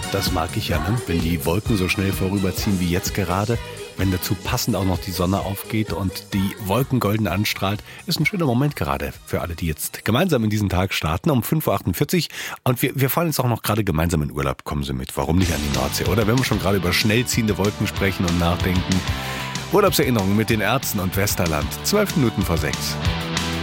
Das mag ich ja, ne? Wenn die Wolken so schnell vorüberziehen wie jetzt gerade. Wenn dazu passend auch noch die Sonne aufgeht und die Wolken golden anstrahlt, ist ein schöner Moment gerade für alle, die jetzt gemeinsam in diesen Tag starten um 5.48 Uhr. Und wir fahren jetzt auch noch gerade gemeinsam in Urlaub. Kommen Sie mit, warum nicht an die Nordsee? Oder wenn wir schon gerade über schnell ziehende Wolken sprechen und nachdenken. Urlaubserinnerungen mit den Ärzten und Westerland. 12 Minuten vor 6.